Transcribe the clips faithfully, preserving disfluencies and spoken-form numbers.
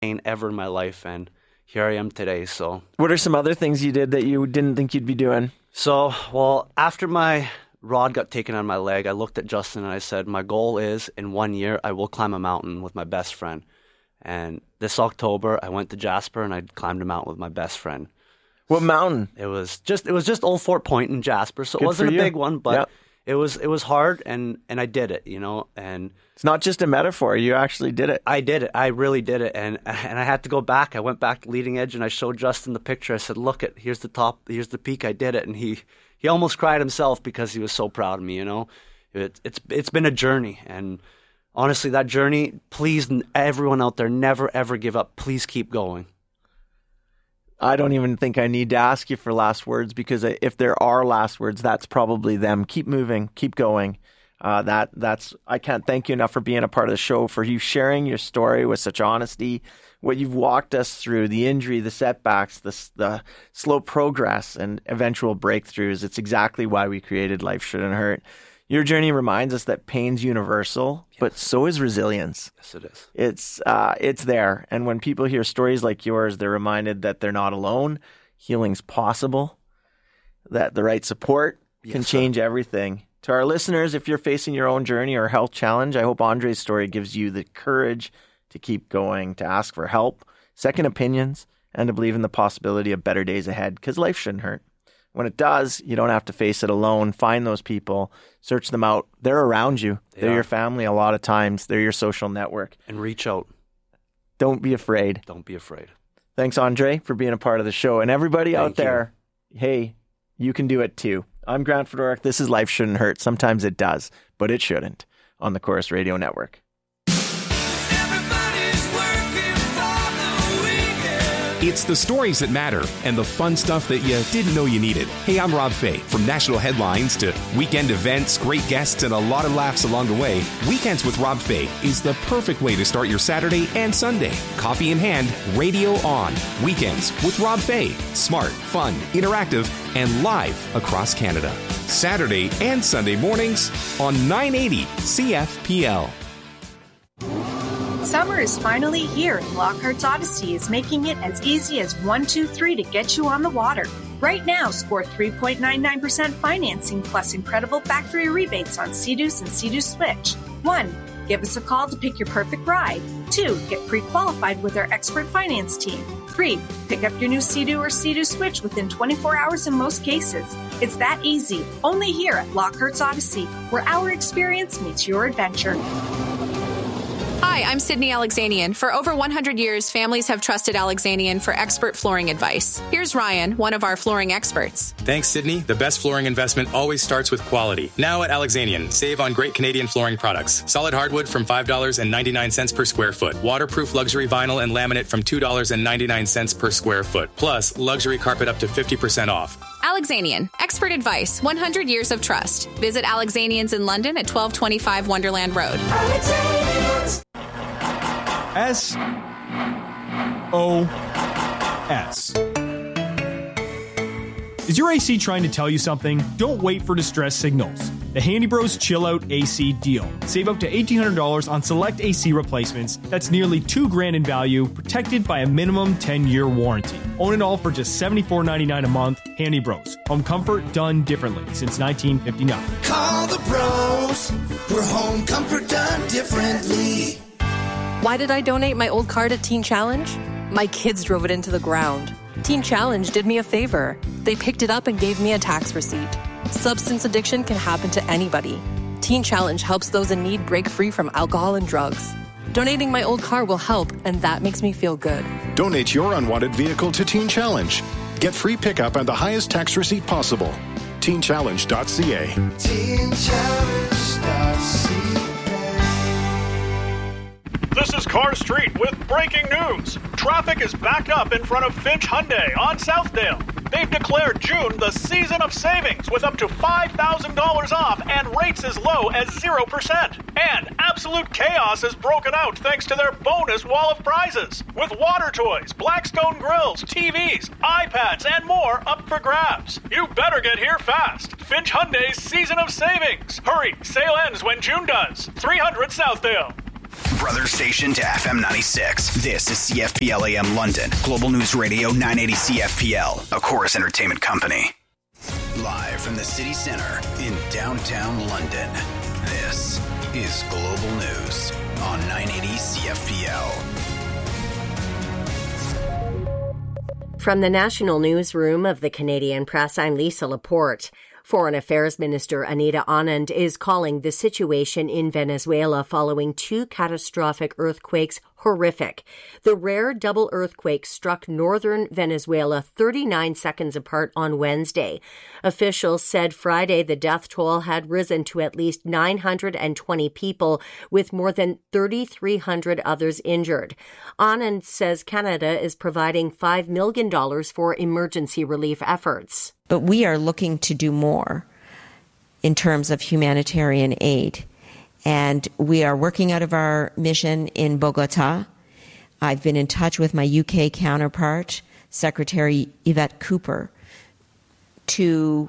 pain ever in my life, and here I am today. So, what are some other things you did that you didn't think you'd be doing? So, well, after my rod got taken out of my leg, I looked at Justin and I said, my goal is in one year, I will climb a mountain with my best friend. And this October, I went to Jasper and I climbed a mountain with my best friend. What mountain? It was just it was just Old Fort Point in Jasper, so Good it wasn't a for you. big one, but Yep. it was it was hard, and and I did it, you know, and It's not just a metaphor. You actually did it. I did it. I really did it, and and I had to go back. I went back to Leading Edge, and I showed Justin the picture. I said, "Look, it here's the top, here's the peak. I did it," and he he almost cried himself because he was so proud of me. You know, it, it's it's been a journey, and honestly, that journey. Please, everyone out there, never ever give up. Please keep going. I don't even think I need to ask you for last words, because if there are last words, that's probably them. Keep moving, keep going. Uh, that that's I can't thank you enough for being a part of the show, for you sharing your story with such honesty, what you've walked us through, the injury, the setbacks, the the slow progress, and eventual breakthroughs. It's exactly why we created Life Shouldn't Hurt. Your journey reminds us that pain's universal, yes. but so is resilience. Yes, it is. It's uh, it's there, and when people hear stories like yours, they're reminded that they're not alone. Healing's possible. That the right support yes, can change sir. everything. To our listeners, if you're facing your own journey or health challenge, I hope Andre's story gives you the courage to keep going, to ask for help, second opinions, and to believe in the possibility of better days ahead, because life shouldn't hurt. When it does, you don't have to face it alone. Find those people, search them out. They're around you. They They're are. your family a lot of times. They're your social network. And reach out. Don't be afraid. Don't be afraid. Thanks, Andre, for being a part of the show. And everybody Thank out there, you. hey, you can do it too. I'm Grant Fedoruk. This is Life Shouldn't Hurt. Sometimes it does, but it shouldn't. On the Chorus Radio Network. It's the stories that matter and the fun stuff that you didn't know you needed. Hey, I'm Rob Fay. From national headlines to weekend events, great guests, and a lot of laughs along the way, Weekends with Rob Fay is the perfect way to start your Saturday and Sunday. Coffee in hand, radio on. Weekends with Rob Fay. Smart, fun, interactive, and live across Canada. Saturday and Sunday mornings on nine eighty C F P L. Summer is finally here, and Lockhart's Odyssey is making it as easy as one two three to get you on the water. Right now, score three point nine nine percent financing plus incredible factory rebates on Sea-Doos and Sea-Doo Switch. One, give us a call to pick your perfect ride. Two, get pre-qualified with our expert finance team. Three, pick up your new Sea-Doo or Sea-Doo Switch within twenty-four hours in most cases. It's that easy, only here at Lockhart's Odyssey, where our experience meets your adventure. Hi, I'm Sydney Alexanian. For over one hundred years, families have trusted Alexanian for expert flooring advice. Here's Ryan, one of our flooring experts. Thanks, Sydney. The best flooring investment always starts with quality. Now at Alexanian, save on great Canadian flooring products. Solid hardwood from five dollars and ninety-nine cents per square foot. Waterproof luxury vinyl and laminate from two dollars and ninety-nine cents per square foot. Plus, luxury carpet up to fifty percent off. Alexanian, expert advice, one hundred years of trust. Visit Alexanians in London at twelve twenty-five Wonderland Road. S O S. Is your A C trying to tell you something? Don't wait for distress signals. The Handy Bros Chill Out A C deal. Save up to eighteen hundred dollars on select A C replacements. That's nearly two grand in value, protected by a minimum ten-year warranty. Own it all for just seventy-four ninety-nine a month. Handy Bros. Home comfort done differently since nineteen fifty-nine. Call the bros for home comfort done differently. Why did I donate my old car to Teen Challenge? My kids drove it into the ground. Teen Challenge did me a favor. They picked it up and gave me a tax receipt. Substance addiction can happen to anybody. Teen Challenge helps those in need break free from alcohol and drugs. Donating my old car will help, and that makes me feel good. Donate your unwanted vehicle to Teen Challenge. Get free pickup and the highest tax receipt possible. teen challenge dot c a. teen challenge dot c a. This is Car Street with breaking news. Traffic is backed up in front of Finch Hyundai on Southdale. They've declared June the season of savings with up to five thousand dollars off and rates as low as zero percent. And absolute chaos has broken out thanks to their bonus wall of prizes. With water toys, Blackstone grills, T Vs, iPads, and more up for grabs. You better get here fast. Finch Hyundai's season of savings. Hurry, sale ends when June does. three hundred Southdale. Brother station to F M ninety-six. This is C F P L A M London. Global News Radio nine eighty C F P L, a Chorus Entertainment company. Live from the city center in downtown London. This is Global News on nine eighty C F P L. From the National Newsroom of the Canadian Press, I'm Lisa Laporte. Foreign Affairs Minister Anita Anand is calling the situation in Venezuela following two catastrophic earthquakes horrific. The rare double earthquake struck northern Venezuela thirty-nine seconds apart on Wednesday. Officials said Friday the death toll had risen to at least nine hundred twenty people, with more than thirty-three hundred others injured. Anand says Canada is providing five million dollars for emergency relief efforts. But we are looking to do more in terms of humanitarian aid. And we are working out of our mission in Bogota. I've been in touch with my U K counterpart, Secretary Yvette Cooper, to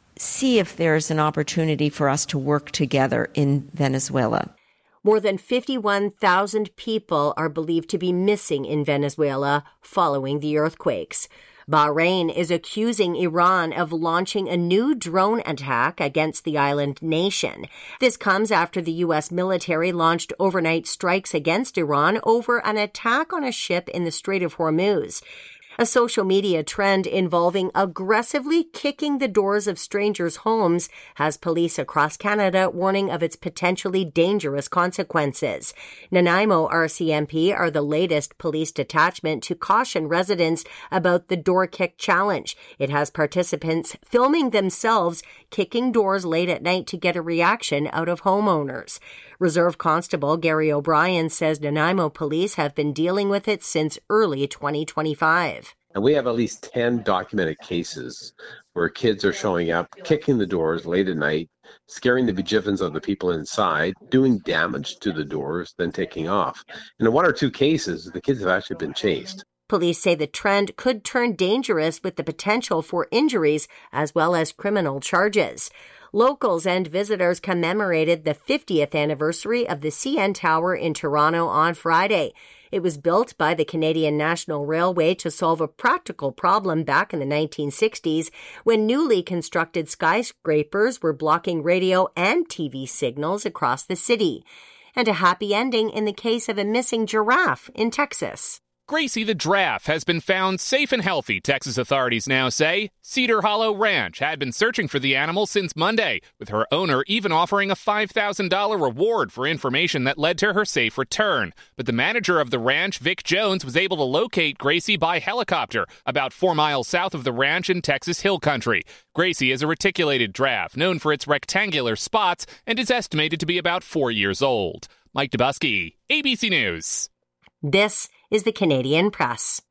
see if there's an opportunity for us to work together in Venezuela. More than fifty-one thousand people are believed to be missing in Venezuela following the earthquakes. Bahrain is accusing Iran of launching a new drone attack against the island nation. This comes after the U S military launched overnight strikes against Iran over an attack on a ship in the Strait of Hormuz. A social media trend involving aggressively kicking the doors of strangers' homes has police across Canada warning of its potentially dangerous consequences. Nanaimo R C M P are the latest police detachment to caution residents about the door kick challenge. It has participants filming themselves kicking doors late at night to get a reaction out of homeowners. Reserve Constable Gary O'Brien says Nanaimo police have been dealing with it since early twenty twenty-five. And we have at least ten documented cases where kids are showing up, kicking the doors late at night, scaring the bejeevings of the people inside, doing damage to the doors, then taking off. And in one or two cases, the kids have actually been chased. Police say the trend could turn dangerous with the potential for injuries as well as criminal charges. Locals and visitors commemorated the fiftieth anniversary of the C N Tower in Toronto on Friday. It was built by the Canadian National Railway to solve a practical problem back in the nineteen sixties when newly constructed skyscrapers were blocking radio and T V signals across the city. And a happy ending in the case of a missing giraffe in Texas. Gracie the giraffe has been found safe and healthy, Texas authorities now say. Cedar Hollow Ranch had been searching for the animal since Monday, with her owner even offering a five thousand dollars reward for information that led to her safe return. But the manager of the ranch, Vic Jones, was able to locate Gracie by helicopter about four miles south of the ranch in Texas Hill Country. Gracie is a reticulated giraffe, known for its rectangular spots, and is estimated to be about four years old. Mike Dubusky, A B C News. This is the Canadian Press.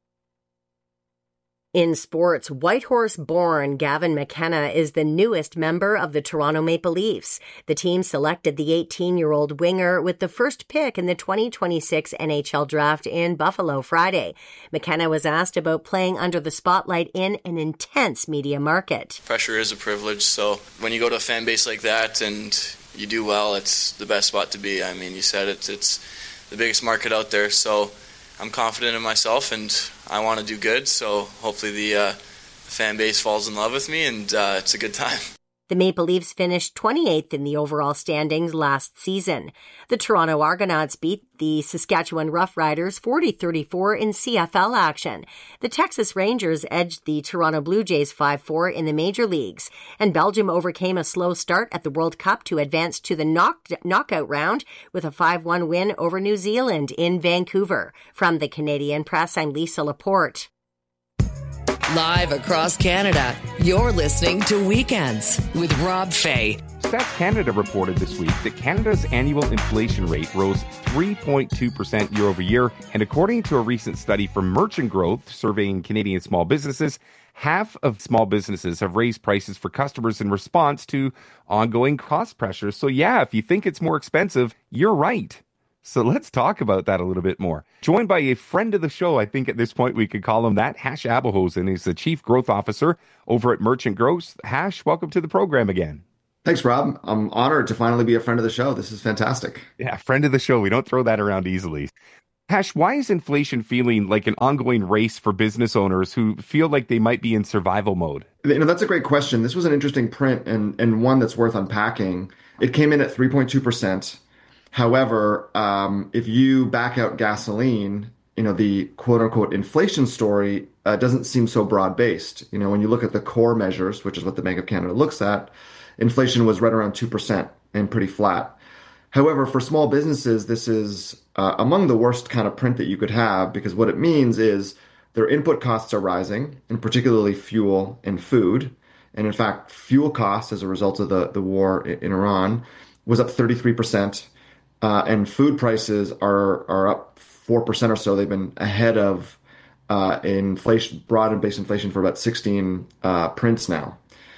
In sports, Whitehorse-born Gavin McKenna is the newest member of the Toronto Maple Leafs. The team selected the eighteen-year-old winger with the first pick in the twenty twenty-six N H L draft in Buffalo Friday. McKenna was asked about playing under the spotlight in an intense media market. Pressure is a privilege, so when you go to a fan base like that and you do well, it's the best spot to be. I mean, you said it, it's the biggest market out there, so I'm confident in myself and I want to do good, so hopefully the, uh, the fan base falls in love with me and uh, it's a good time. The Maple Leafs finished twenty-eighth in the overall standings last season. The Toronto Argonauts beat the Saskatchewan Roughriders forty thirty-four in C F L action. The Texas Rangers edged the Toronto Blue Jays five four in the major leagues. And Belgium overcame a slow start at the World Cup to advance to the knock- knockout round with a five one win over New Zealand in Vancouver. From the Canadian Press, I'm Lisa Laporte. Live across Canada, you're listening to Weekends with Rob Fay. Stats Canada reported this week that Canada's annual inflation rate rose three point two percent year over year, and according to a recent study from Merchant Growth surveying Canadian small businesses, half of small businesses have raised prices for customers in response to ongoing cost pressures. So yeah, if you think it's more expensive, you're right. So let's talk about that a little bit more. Joined by a friend of the show, I think at this point we could call him that, Hash Abehosen. He's the Chief Growth Officer over at Merchant Growth. Hash, welcome to the program again. Thanks, Rob. I'm honored to finally be a friend of the show. This is fantastic. Yeah, friend of the show. We don't throw that around easily. Hash, why is inflation feeling like an ongoing race for business owners who feel like they might be in survival mode? You know, that's a great question. This was an interesting print and, and one that's worth unpacking. It came in at three point two percent. However, um, if you back out gasoline, you know, the quote unquote inflation story uh, doesn't seem so broad based. You know, when you look at the core measures, which is what the Bank of Canada looks at, inflation was right around two percent and pretty flat. However, for small businesses, this is uh, among the worst kind of print that you could have, because what it means is their input costs are rising, and particularly fuel and food. And in fact, fuel costs as a result of the, the war in Iran was up thirty-three percent, uh, and food prices are, are up four percent or so. They've been ahead of uh, inflation, broad and base inflation for about sixteen uh, prints now.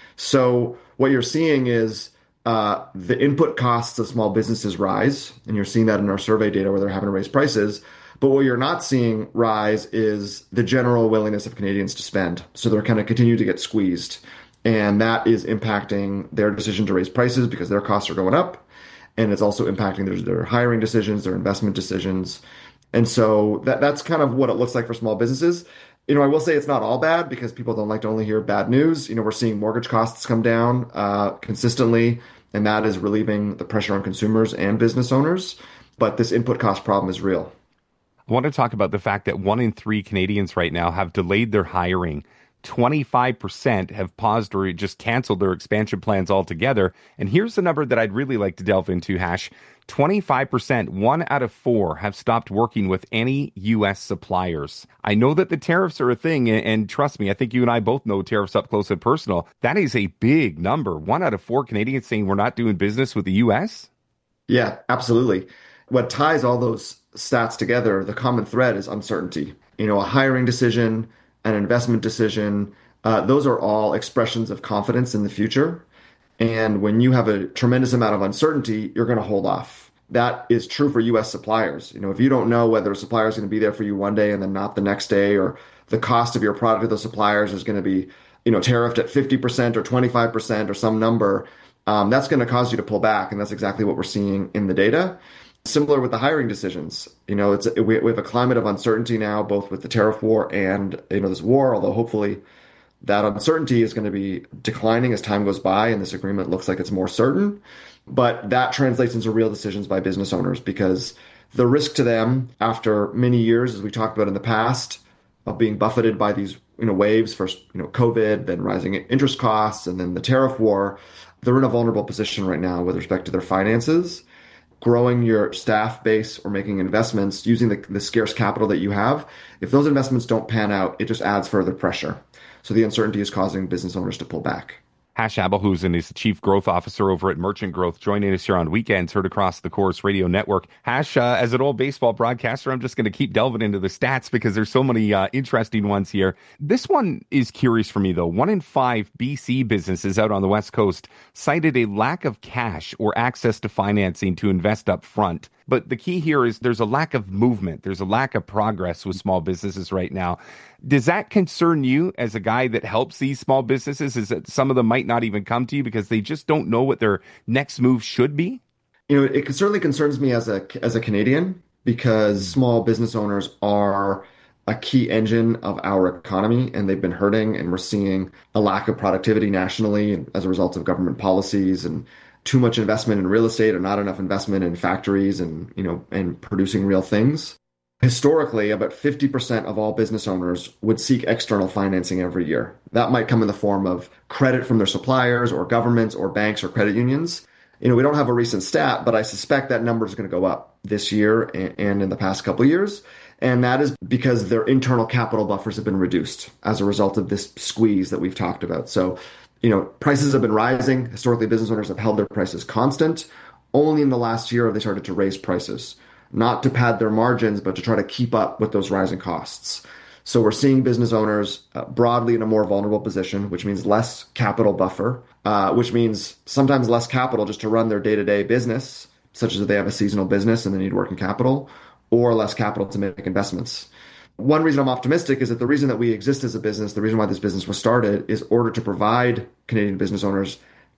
So what you're seeing is Uh, the input costs of small businesses rise, and you're seeing that in our survey data where they're having to raise prices. But what you're not seeing rise is the general willingness of Canadians to spend. So they're kind of continue to get squeezed, and that is impacting their decision to raise prices because their costs are going up, and it's also impacting their, their hiring decisions, their investment decisions. And so that that's kind of what it looks like for small businesses. You know, I will say it's not all bad because people don't like to only hear bad news. You know, we're seeing mortgage costs come down uh, consistently, and that is relieving the pressure on consumers and business owners. But this input cost problem is real. I want to talk about the fact that one in three Canadians right now have delayed their hiring. twenty-five percent have paused or just canceled their expansion plans altogether. And here's the number that I'd really like to delve into, Hash. twenty-five percent, one out of four, have stopped working with any U S suppliers. I know that the tariffs are a thing, and, and trust me, I think you and I both know tariffs up close and personal. That is a big number. One out of four Canadians saying we're not doing business with the U S? Yeah, absolutely. What ties all those stats together, the common thread is uncertainty. You know, a hiring decision, an investment decision, uh, those are all expressions of confidence in the future. And when you have a tremendous amount of uncertainty, you're going to hold off. That is true for U S suppliers. You know, if you don't know whether a supplier is going to be there for you one day and then not the next day, or the cost of your product to those suppliers is going to be, you know, tariffed at fifty percent or twenty-five percent or some number, um, that's going to cause you to pull back. And that's exactly what we're seeing in the data. Similar with the hiring decisions. You know, it's we, we have a climate of uncertainty now, both with the tariff war and, you know, this war, although hopefully that uncertainty is going to be declining as time goes by and this agreement looks like it's more certain. But that translates into real decisions by business owners, because the risk to them after many years, as we talked about in the past, of being buffeted by these, you know, waves, first, you know, COVID, then rising interest costs, and then the tariff war, they're in a vulnerable position right now with respect to their finances. Growing your staff base or making investments using the, the scarce capital that you have, if those investments don't pan out, it just adds further pressure. So the uncertainty is causing business owners to pull back. Hash Abelhusen is the Chief Growth Officer over at Merchant Growth, joining us here on Weekends, heard across the Corus Radio Network. Hash, uh, as an old baseball broadcaster, I'm just going to keep delving into the stats because there's so many uh, interesting ones here. This one is curious for me, though. One in five B C businesses out on the West Coast cited a lack of cash or access to financing to invest up front. But the key here is there's a lack of movement. There's a lack of progress with small businesses right now. Does that concern you as a guy that helps these small businesses? Is that some of them might not even come to you because they just don't know what their next move should be? You know, it certainly concerns me as a as a Canadian, because small business owners are a key engine of our economy, and they've been hurting, and we're seeing a lack of productivity nationally as a result of government policies and too much investment in real estate or not enough investment in factories and, you know, and producing real things. Historically, about fifty percent of all business owners would seek external financing every year. That might come in the form of credit from their suppliers or governments or banks or credit unions. You know, we don't have a recent stat, but I suspect that number is going to go up this year and in the past couple of years. And that is because their internal capital buffers have been reduced as a result of this squeeze that we've talked about. So, you know, prices have been rising. Historically, business owners have held their prices constant. Only in the last year have they started to raise prices, not to pad their margins, but to try to keep up with those rising costs. So we're seeing business owners uh, broadly in a more vulnerable position, which means less capital buffer, uh, which means sometimes less capital just to run their day-to-day business, such as if they have a seasonal business and they need working capital, or less capital to make investments. One reason I'm optimistic is that the reason that we exist as a business, the reason why this business was started, is in order to provide Canadian business owners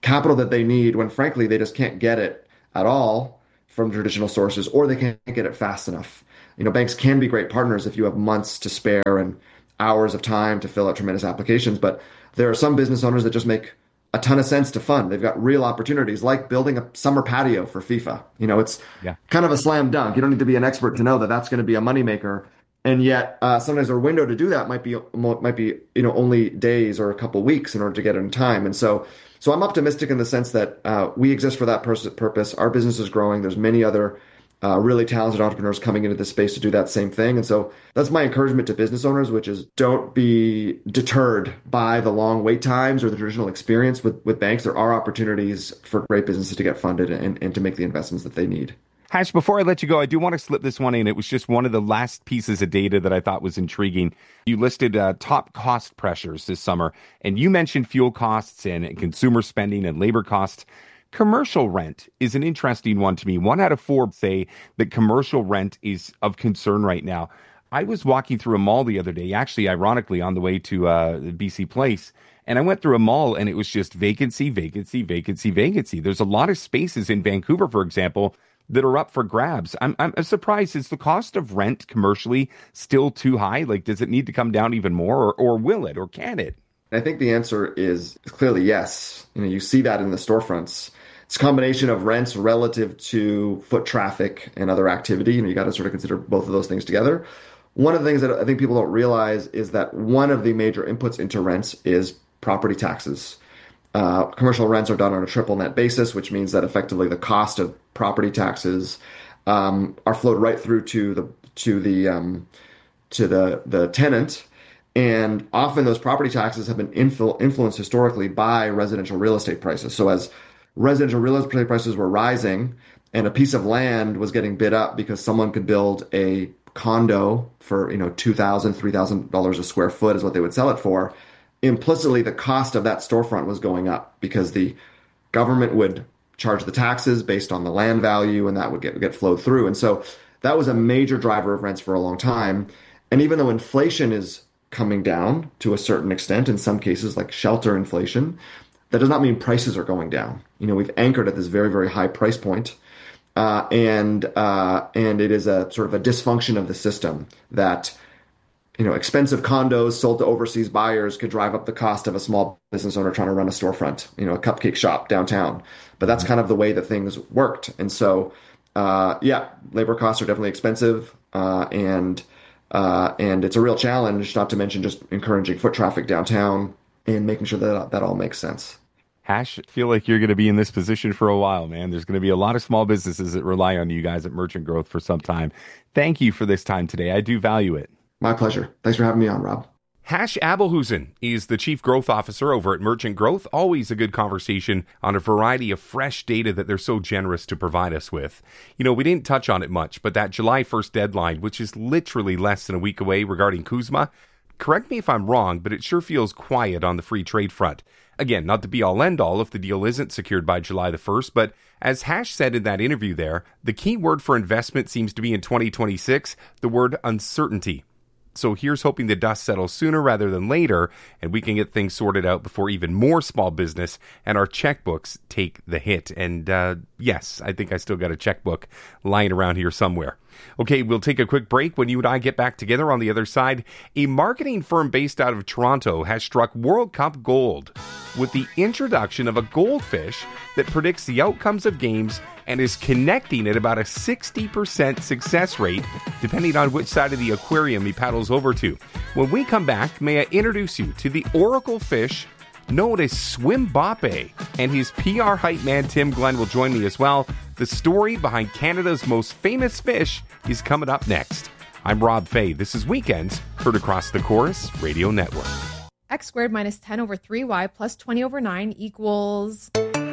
capital that they need when, frankly, they just can't get it at all from traditional sources, or they can't get it fast enough. You know, banks can be great partners if you have months to spare and hours of time to fill out tremendous applications. But there are some business owners that just make a ton of sense to fund. They've got real opportunities, like building a summer patio for FIFA. You know, it's yeah. kind of a slam dunk. You don't need to be an expert to know that that's going to be a moneymaker. And yet, uh, sometimes our window to do that might be might be you know only days or a couple weeks in order to get it in time. And so, so I'm optimistic in the sense that uh, we exist for that pers- purpose. Our business is growing. There's many other uh, really talented entrepreneurs coming into this space to do that same thing. And so that's my encouragement to business owners, which is don't be deterred by the long wait times or the traditional experience with, with banks. There are opportunities for great businesses to get funded and, and to make the investments that they need. Hash, before I let you go, I do want to slip this one in. It was just one of the last pieces of data that I thought was intriguing. You listed uh, top cost pressures this summer, and you mentioned fuel costs and, and consumer spending and labor costs. Commercial rent is an interesting one to me. One out of four say that commercial rent is of concern right now. I was walking through a mall the other day, actually, ironically, on the way to uh, B C Place, and I went through a mall and it was just vacancy, vacancy, vacancy, vacancy. There's a lot of spaces in Vancouver, for example, that are up for grabs. I'm, I'm surprised. Is the cost of rent commercially still too high? Like, does it need to come down even more, or, or will it, or can it? I think the answer is clearly yes. You know, you see that in the storefronts. It's a combination of rents relative to foot traffic and other activity. You know, you got to sort of consider both of those things together. One of the things that I think people don't realize is that one of the major inputs into rents is property taxes. Uh, commercial rents are done on a triple net basis, which means that effectively the cost of property taxes um, are flowed right through to the to the um, to the the tenant. And often those property taxes have been influ- influenced historically by residential real estate prices. So as residential real estate prices were rising and a piece of land was getting bid up because someone could build a condo for, you know, two thousand dollars, three thousand dollars a square foot is what they would sell it for, implicitly the cost of that storefront was going up because the government would charge the taxes based on the land value, and that would get, get flowed through. And so that was a major driver of rents for a long time. And even though inflation is coming down to a certain extent, in some cases like shelter inflation, that does not mean prices are going down. You know, we've anchored at this very, very high price point, uh, and uh, and it is a sort of a dysfunction of the system that, you know, expensive condos sold to overseas buyers could drive up the cost of a small business owner trying to run a storefront, you know, a cupcake shop downtown. But that's kind of the way that things worked. And so, uh, yeah, labor costs are definitely expensive, uh, and uh, and it's a real challenge, not to mention just encouraging foot traffic downtown and making sure that that all makes sense. Hash, I feel like you're going to be in this position for a while, man. There's going to be a lot of small businesses that rely on you guys at Merchant Growth for some time. Thank you for this time today. I do value it. My pleasure. Thanks for having me on, Rob. Hash Abelhusen is the Chief Growth Officer over at Merchant Growth. Always a good conversation on a variety of fresh data that they're so generous to provide us with. You know, we didn't touch on it much, but that July first deadline, which is literally less than a week away regarding CUSMA, correct me if I'm wrong, but it sure feels quiet on the free trade front. Again, not the be-all end-all if the deal isn't secured by July the first, but as Hash said in that interview there, the key word for investment seems to be in twenty twenty-six, the word uncertainty. So here's hoping the dust settles sooner rather than later, and we can get things sorted out before even more small business and our checkbooks take the hit. And uh, yes, I think I still got a checkbook lying around here somewhere. Okay, we'll take a quick break. When you and I get back together on the other side, a marketing firm based out of Toronto has struck World Cup gold with the introduction of a goldfish that predicts the outcomes of games and is connecting at about a sixty percent success rate, depending on which side of the aquarium he paddles over to. When we come back, may I introduce you to the oracle fish known as Swimbappe, and his P R hype man Tim Glenn will join me as well. The story behind Canada's most famous fish is coming up next. I'm Rob Fay. This is Weekends, heard across the Chorus Radio Network. X squared minus ten over three y plus twenty over nine equals...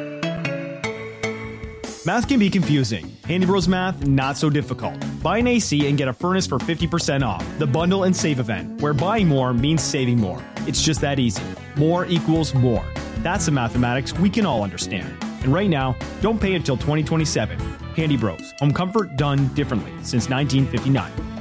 Math can be confusing. Handy Bros Math, not so difficult. Buy an A C and get a furnace for fifty percent off. The Bundle and Save event, where buying more means saving more. It's just that easy. More equals more. That's the mathematics we can all understand. And right now, don't pay until twenty twenty-seven. Handy Bros. Home comfort done differently since nineteen fifty-nine.